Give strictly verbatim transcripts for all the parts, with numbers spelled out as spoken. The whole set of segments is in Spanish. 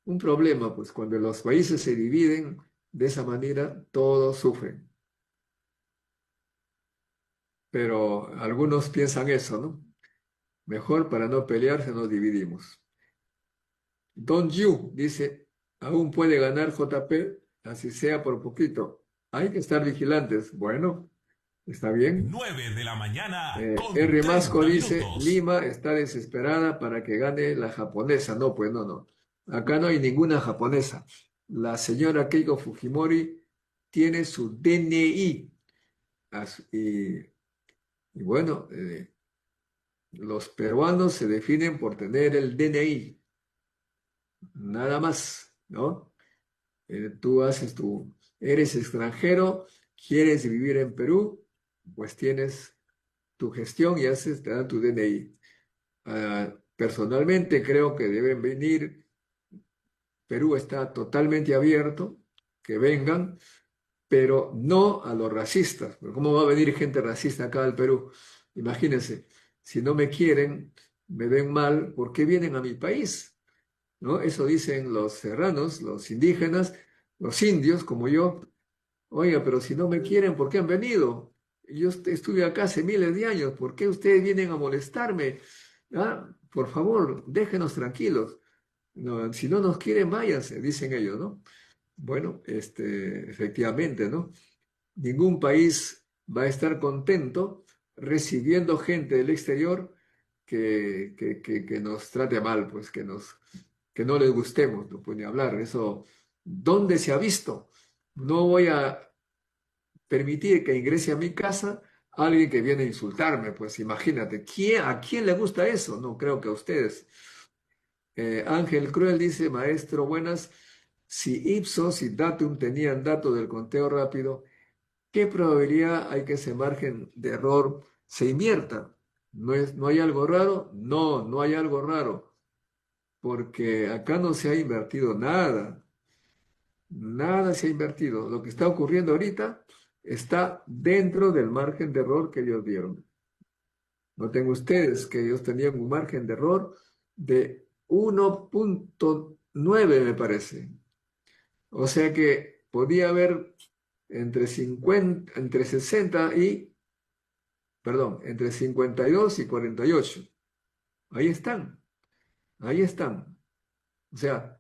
un problema, pues cuando los países se dividen de esa manera, todos sufren. Pero algunos piensan eso, ¿no? Mejor para no pelearse nos dividimos. Don Yu dice, aún puede ganar J P, así sea por poquito. Hay que estar vigilantes. Bueno, está bien. Nueve de la mañana Eh, con R. Masco treinta dice, minutos. Lima está desesperada para que gane la japonesa. No, pues no, no. Acá no hay ninguna japonesa. La señora Keiko Fujimori tiene su D N I. As- Y, y bueno, eh, los peruanos se definen por tener el D N I, nada más, ¿no? Eh, tú haces tu, eres extranjero, quieres vivir en Perú, pues tienes tu gestión y haces, te dan tu D N I. Ah, personalmente creo que deben venir, Perú está totalmente abierto, que vengan, pero no a los racistas. Pero ¿cómo va a venir gente racista acá al Perú? Imagínense, si no me quieren, me ven mal, ¿por qué vienen a mi país? ¿No? Eso dicen los serranos, los indígenas, los indios como yo. Oiga, pero si no me quieren, ¿por qué han venido? Yo est- estuve acá hace miles de años, ¿por qué ustedes vienen a molestarme? Ah, por favor, déjenos tranquilos. No, si no nos quieren, váyanse, dicen ellos, ¿no? Bueno, este, efectivamente, ¿no? Ningún país va a estar contento recibiendo gente del exterior que, que, que, que nos trate mal, pues que nos, que no les gustemos, no puede hablar. Eso, ¿dónde se ha visto? No voy a permitir que ingrese a mi casa alguien que viene a insultarme, pues imagínate, ¿quién, ¿a quién le gusta eso? No creo que a ustedes. Eh, Ángel Cruel dice, maestro, buenas, si Ipsos y Datum tenían datos del conteo rápido, ¿qué probabilidad hay que ese margen de error se invierta? ¿No es, no hay algo raro? No, no hay algo raro, porque acá no se ha invertido nada, nada se ha invertido. Lo que está ocurriendo ahorita está dentro del margen de error que ellos dieron. Noten ustedes que ellos tenían un margen de error de uno punto nueve, me parece. O sea que podía haber entre cincuenta, entre sesenta y, perdón, entre cincuenta y dos y cuarenta y ocho. Ahí están, ahí están. O sea,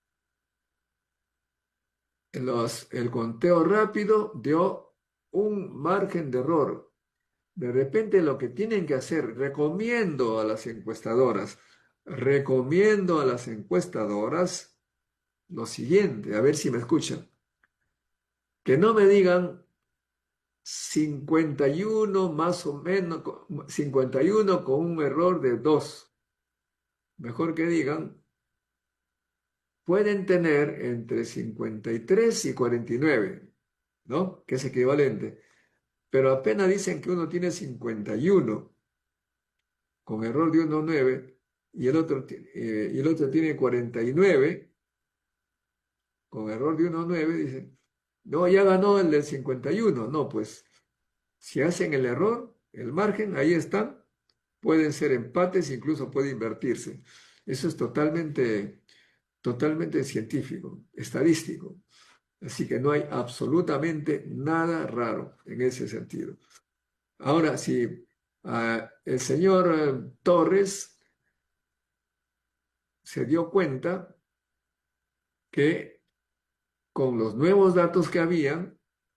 los, el conteo rápido dio un margen de error. De repente lo que tienen que hacer, recomiendo a las encuestadoras, recomiendo a las encuestadoras lo siguiente, a ver si me escuchan, que no me digan cincuenta y uno más o menos, cincuenta y uno con un error de dos. Mejor que digan, pueden tener entre cincuenta y tres y cuarenta y nueve, ¿no? Que es equivalente. Pero apenas dicen que uno tiene cincuenta y uno con error de uno punto nueve y el otro, eh, y el otro tiene cuarenta y nueve con error de uno punto nueve, dicen, no, ya ganó el del cincuenta y uno. No, pues si hacen el error, el margen, ahí están, pueden ser empates, incluso puede invertirse. Eso es totalmente, totalmente científico, estadístico. Así que no hay absolutamente nada raro en ese sentido. Ahora, si uh, el señor uh, Torres se dio cuenta que con los nuevos datos que habían,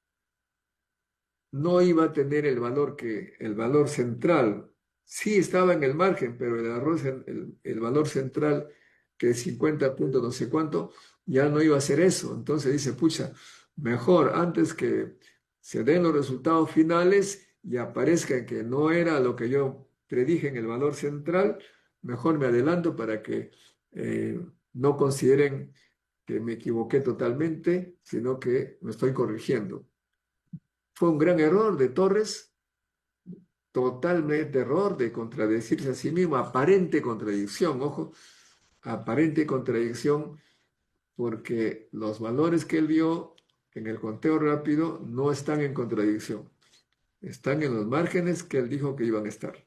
no iba a tener el valor que el valor central. Sí estaba en el margen, pero el, arroz, el, el valor central, que es cincuenta puntos no sé cuánto, ya no iba a ser eso. Entonces dice, pucha, mejor antes que se den los resultados finales y aparezca que no era lo que yo predije en el valor central, mejor me adelanto para que eh, no consideren que me equivoqué totalmente, sino que me estoy corrigiendo. Fue un gran error de Torres, totalmente error de contradecirse a sí mismo, aparente contradicción, ojo, aparente contradicción, porque los valores que él vio en el conteo rápido no están en contradicción, están en los márgenes que él dijo que iban a estar.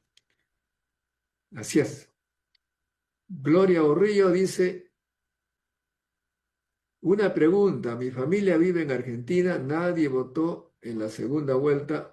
Así es. Gloria Urrillo dice, Una pregunta, mi familia vive en Argentina, nadie votó en la segunda vuelta,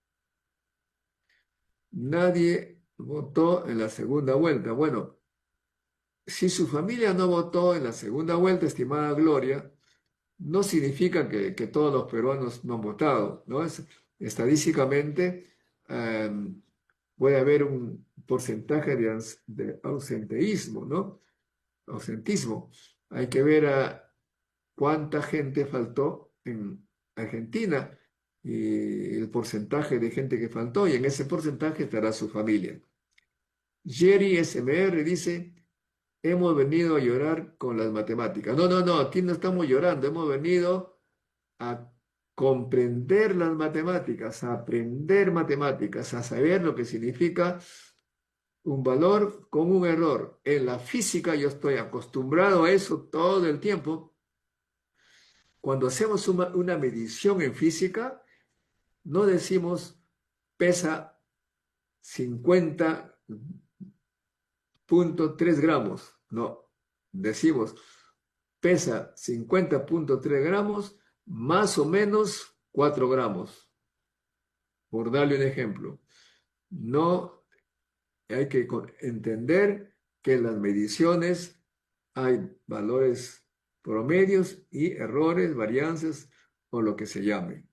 nadie votó en la segunda vuelta. Bueno, si su familia no votó en la segunda vuelta, estimada Gloria, no significa que, que todos los peruanos no han votado, ¿no? Es- estadísticamente, eh, puede haber un porcentaje de, ans- de ausenteísmo, ¿no? Ausentismo. Hay que ver a cuánta gente faltó en Argentina y el porcentaje de gente que faltó, y en ese porcentaje estará su familia. Jerry S M R dice, hemos venido a llorar con las matemáticas. No, no, no, aquí no estamos llorando, hemos venido a comprender las matemáticas, a aprender matemáticas, a saber lo que significa un valor con un error. En la física yo estoy acostumbrado a eso todo el tiempo. Cuando hacemos una, una medición en física, no decimos pesa cincuenta punto tres gramos, no, decimos pesa cincuenta punto tres gramos más o menos cuatro gramos, por darle un ejemplo. No hay que entender que en las mediciones hay valores promedios y errores, varianzas o lo que se llame.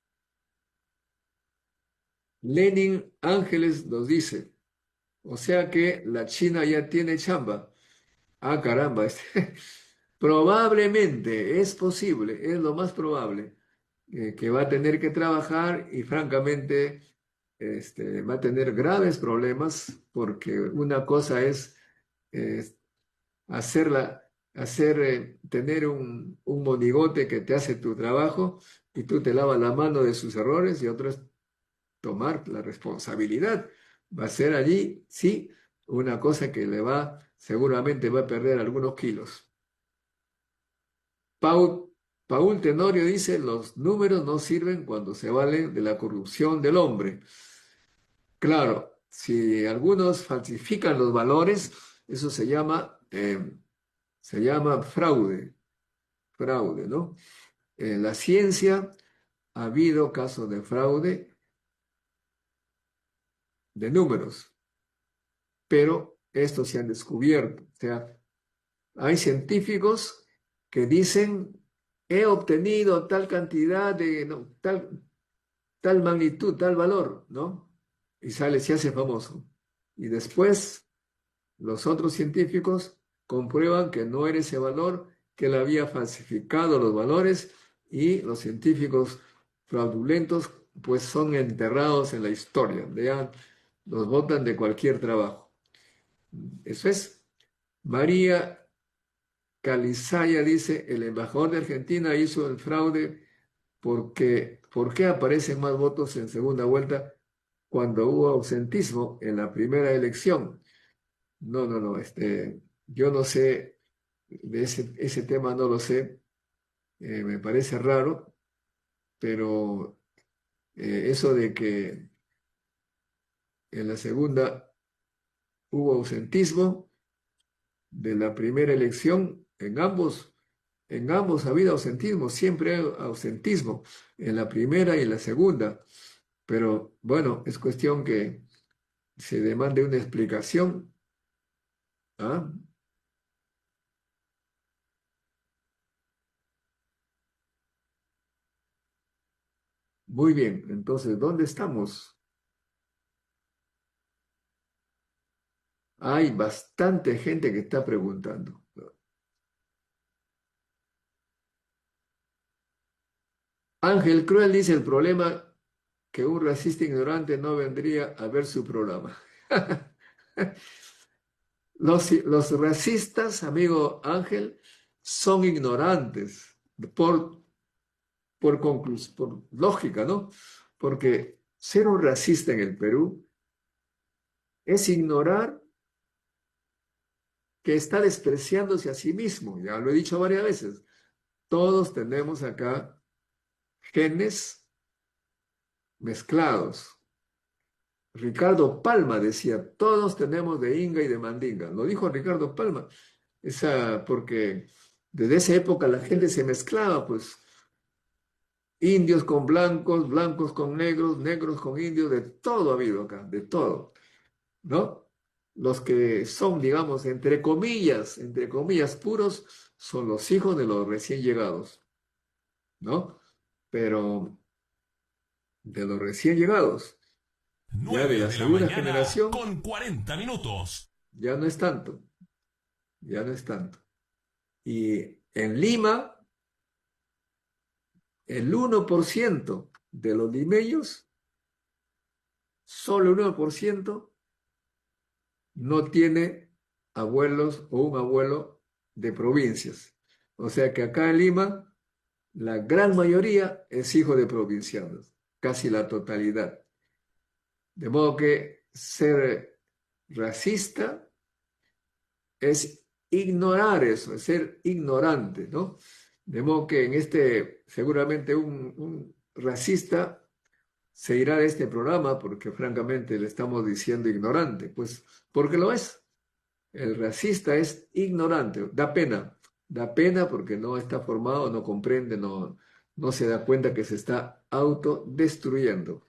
Lenin Ángeles nos dice, o sea que la China ya tiene chamba. Ah, caramba, este, probablemente es posible, es lo más probable, eh, que va a tener que trabajar y francamente este, va a tener graves problemas porque una cosa es eh, hacerla, hacer, eh, tener un, un monigote que te hace tu trabajo y tú te lavas la mano de sus errores y otro es tomar la responsabilidad. Va a ser allí, sí, una cosa que le va, seguramente va a perder algunos kilos. Paul, Paul Tenorio dice, los números no sirven cuando se valen de la corrupción del hombre. Claro, si algunos falsifican los valores, eso se llama, eh, se llama fraude, fraude, ¿no? En la ciencia ha habido casos de fraude de números, pero estos se han descubierto. O sea, hay científicos que dicen, he obtenido tal cantidad de, no, tal, tal magnitud, tal valor, ¿no? Y sale, se hace famoso. Y después los otros científicos comprueban que no era ese valor, que él había falsificado los valores y los científicos fraudulentos pues son enterrados en la historia, ya los botan de cualquier trabajo. Eso es. María Calizaya dice, el embajador de Argentina hizo el fraude porque, ¿por qué aparecen más votos en segunda vuelta cuando hubo ausentismo en la primera elección? No, no, no, este, yo no sé, de ese, ese tema no lo sé, eh, me parece raro, pero eh, eso de que en la segunda hubo ausentismo de la primera elección, en ambos, en ambos ha habido ausentismo, siempre hay ausentismo, en la primera y en la segunda, pero bueno, es cuestión que se demande una explicación. ¿Ah? Muy bien, entonces, ¿dónde estamos? Hay bastante gente que está preguntando. Ángel Cruel dice el problema que un racista ignorante no vendría a ver su programa. Los, los racistas, amigo Ángel, son ignorantes por, por, conclus- por lógica, ¿no? Porque ser un racista en el Perú es ignorar que está despreciándose a sí mismo. Ya lo he dicho varias veces. Todos tenemos acá genes mezclados. Ricardo Palma decía, todos tenemos de Inga y de Mandinga. Lo dijo Ricardo Palma, esa, porque Desde esa época la gente se mezclaba, pues indios con blancos, blancos con negros, negros con indios, de todo ha habido acá, de todo, ¿no? Los que son, digamos, entre comillas, entre comillas, puros, son los hijos de los recién llegados, ¿no? Pero de los recién llegados, ya de nueve la de la segunda mañana generación, con cuarenta minutos. ya no es tanto, ya no es tanto. Y en Lima, el uno por ciento de los limeños, solo el uno por ciento no tiene abuelos o un abuelo de provincias. O sea que acá en Lima, la gran mayoría es hijo de provincianos, casi la totalidad. De modo que ser racista es ignorar eso, es ser ignorante, ¿no? De modo que en este, seguramente un, un racista se irá de este programa porque francamente le estamos diciendo ignorante, pues porque lo es. El racista es ignorante, da pena, da pena porque no está formado, no comprende, no, no se da cuenta que se está autodestruyendo.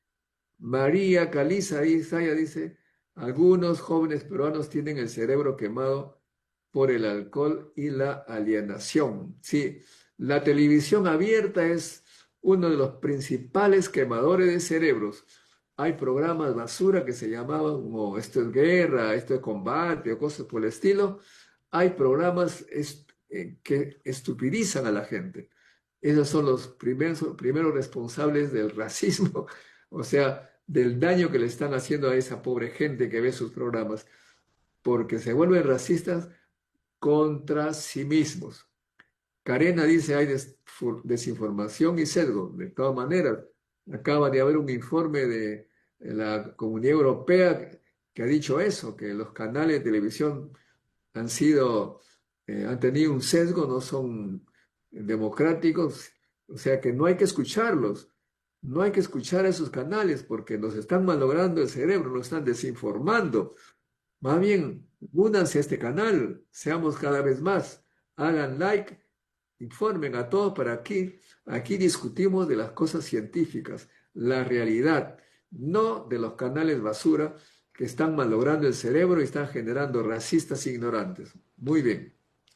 María Caliza Isaya dice, algunos jóvenes peruanos tienen el cerebro quemado por el alcohol y la alienación. Sí, la televisión abierta es uno de los principales quemadores de cerebros. Hay programas basura que se llamaban como esto es guerra, esto es combate o cosas por el estilo. Hay programas est eh, que estupidizan a la gente. Esos son los primeros, primeros responsables del racismo, o sea, del daño que le están haciendo a esa pobre gente que ve sus programas, porque se vuelven racistas contra sí mismos. Carena dice hay des desinformación y sesgo. De todas maneras, acaba de haber un informe de la Comunidad Europea que ha dicho eso, que los canales de televisión han sido, eh, han tenido un sesgo, no son democráticos, o sea que no hay que escucharlos, no hay que escuchar a esos canales porque nos están malogrando el cerebro, nos están desinformando. Más bien, únanse a este canal, seamos cada vez más, hagan like, informen a todos para aquí, aquí discutimos de las cosas científicas, la realidad, no de los canales basura que están malogrando el cerebro y están generando racistas ignorantes. Muy bien.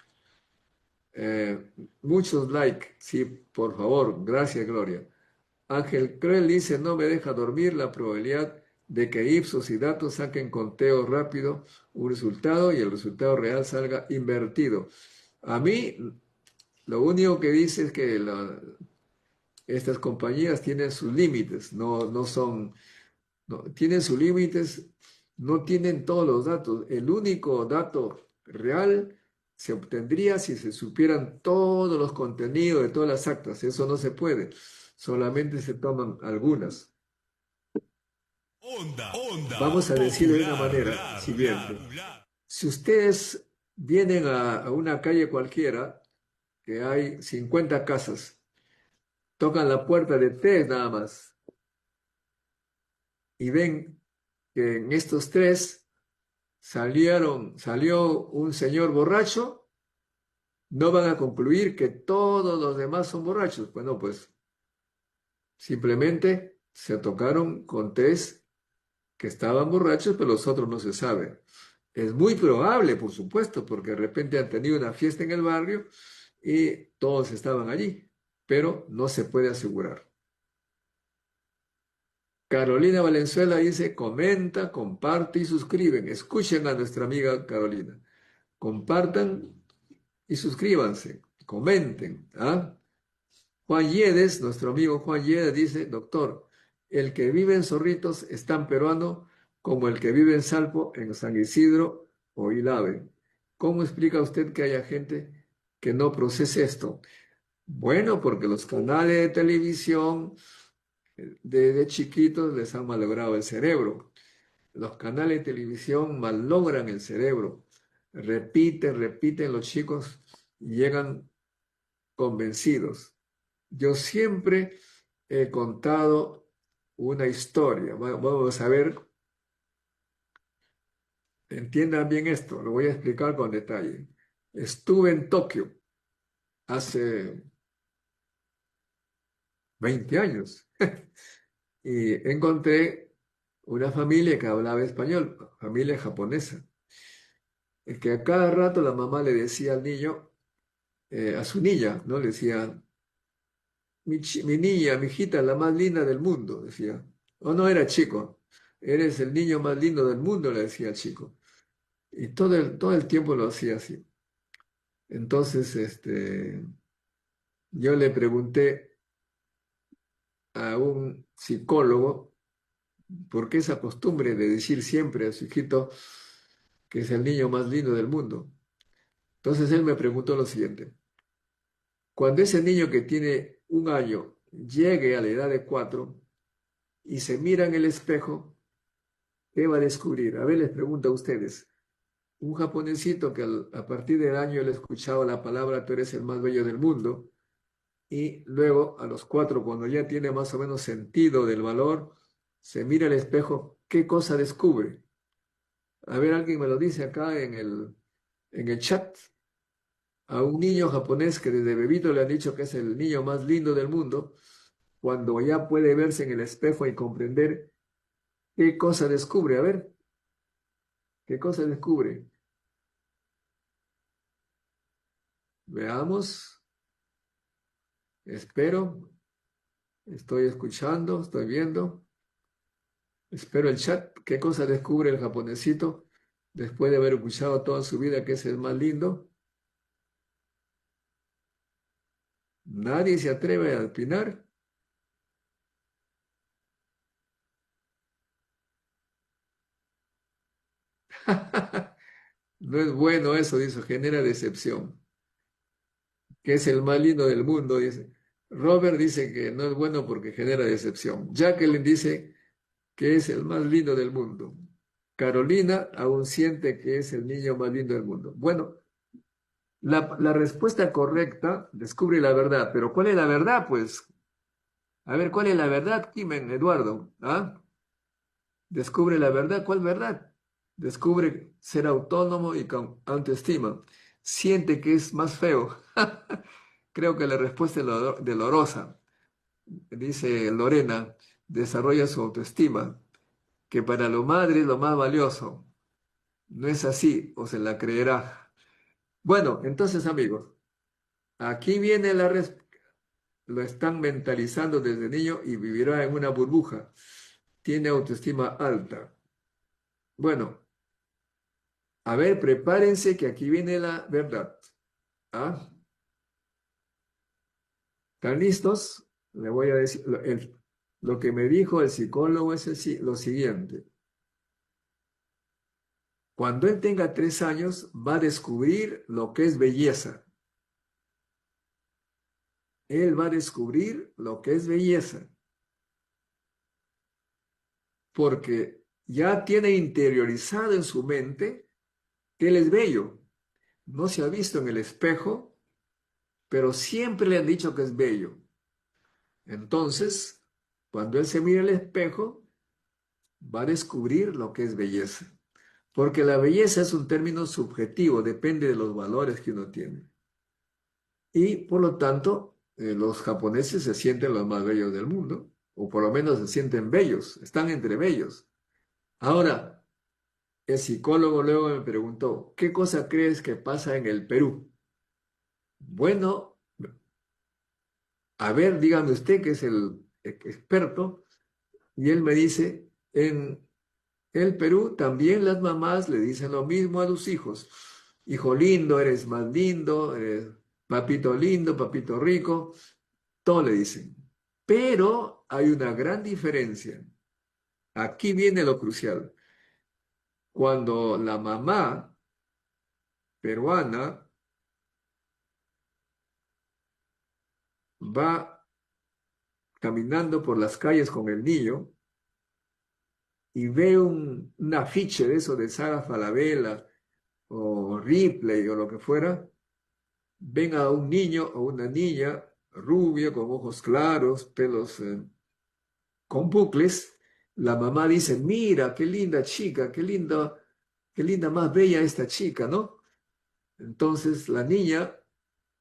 Eh, muchos like, sí, por favor, gracias Gloria. Ángel Creel dice, no me deja dormir la probabilidad de que Ipsos y datos saquen conteo rápido un resultado y el resultado real salga invertido. A mí, lo único que dice es que la, estas compañías tienen sus límites, no, no son, no, tienen sus límites, no tienen todos los datos. El único dato real se obtendría si se supieran todos los contenidos de todas las actas. Eso no se puede, solamente se toman algunas. Onda, onda Vamos a decir de una popular, manera bla, bla, siguiente. bla. Si ustedes vienen a, a una calle cualquiera, que hay cincuenta casas, tocan la puerta de tres nada más y ven que en estos tres salieron, salió un señor borracho, no van a concluir que todos los demás son borrachos. Bueno, pues simplemente se tocaron con tres que estaban borrachos, pero los otros no se sabe. Es muy probable, por supuesto, porque de repente han tenido una fiesta en el barrio y todos estaban allí, pero no se puede asegurar. Carolina Valenzuela dice, comenta, comparte y suscriben. Escuchen a nuestra amiga Carolina. Compartan y suscríbanse, comenten. ¿Ah? Juan Yedes, nuestro amigo Juan Yedes dice, doctor, el que vive en Zorritos es tan peruano como el que vive en Salpo, en San Isidro o Ilave. ¿Cómo explica usted que haya gente que no procese esto? Bueno, porque los canales de televisión desde chiquitos les han malogrado el cerebro. Los canales de televisión malogran el cerebro. Repiten, repiten los chicos y llegan convencidos. Yo siempre he contado una historia. Vamos a ver, entiendan bien esto, lo voy a explicar con detalle. Estuve en Tokio hace veinte años. Y encontré una familia que hablaba español, familia japonesa. Es que a cada rato la mamá le decía al niño, eh, a su niña, ¿no? Le decía, mi, chi- mi niña, mi hijita, la más linda del mundo, decía. O no era chico, eres el niño más lindo del mundo, le decía al chico. Y todo el, todo el tiempo lo hacía así. Entonces, este, yo le pregunté a un psicólogo por qué esa costumbre de decir siempre a su hijito que es el niño más lindo del mundo. Entonces él me preguntó lo siguiente, cuando ese niño que tiene un año llegue a la edad de cuatro y se mira en el espejo, ¿qué va a descubrir? A ver, les pregunto a ustedes. Un japonesito que al- a partir del año le escuchaba la palabra tú eres el más bello del mundo y luego a los cuatro, cuando ya tiene más o menos sentido del valor, se mira al espejo, ¿qué cosa descubre? A ver, alguien me lo dice acá en el, en el chat. A un niño japonés que desde bebito le han dicho que es el niño más lindo del mundo, cuando ya puede verse en el espejo y comprender qué cosa descubre. A ver, ¿qué cosa descubre? Veamos, espero, estoy escuchando, estoy viendo, espero el chat. ¿Qué cosa descubre el japonesito después de haber escuchado toda su vida que es el más lindo? Nadie se atreve a opinar. No es bueno eso, dice, genera decepción. Que es el más lindo del mundo, dice. Robert dice que no es bueno porque genera decepción. Jacqueline dice que es el más lindo del mundo. Carolina aún siente que es el niño más lindo del mundo. Bueno, la, la respuesta correcta descubre la verdad, pero ¿cuál es la verdad? Pues, a ver, ¿cuál es la verdad, Kimen, Eduardo? ¿Ah? Descubre la verdad, ¿cuál verdad? Descubre ser autónomo y con autoestima. Siente que es más feo. Creo que la respuesta es dolorosa. Dice Lorena, desarrolla su autoestima, que para lo madre es lo más valioso. No es así, o se la creerá. Bueno, entonces amigos, aquí viene la respuesta. Lo están mentalizando desde niño y vivirá en una burbuja. Tiene autoestima alta. Bueno, a ver, prepárense que aquí viene la verdad. ¿Ah? ¿Están listos? Le voy a decir, lo, el- lo que me dijo el psicólogo es el si- lo siguiente. Cuando él tenga tres años, va a descubrir lo que es belleza. Él va a descubrir lo que es belleza, porque ya tiene interiorizado en su mente que él es bello. No se ha visto en el espejo, pero siempre le han dicho que es bello. Entonces, cuando él se mira al espejo, va a descubrir lo que es belleza. Porque la belleza es un término subjetivo, depende de los valores que uno tiene. Y por lo tanto, eh, los japoneses se sienten los más bellos del mundo, o por lo menos se sienten bellos, están entre bellos. Ahora, el psicólogo luego me preguntó, ¿qué cosa crees que pasa en el Perú? Bueno, a ver, dígame usted que es el experto, y él me dice, en el Perú también las mamás le dicen lo mismo a los hijos. Hijo lindo, eres más lindo, eres papito lindo, papito rico, todo le dicen. Pero hay una gran diferencia. Aquí viene lo crucial. Cuando la mamá peruana va caminando por las calles con el niño y ve un, un afiche de eso de Sara Falabella o Ripley o lo que fuera, ven a un niño o una niña rubia con ojos claros, pelos eh, con bucles, la mamá dice, mira, qué linda chica, qué linda, qué linda más bella esta chica, ¿no? Entonces la niña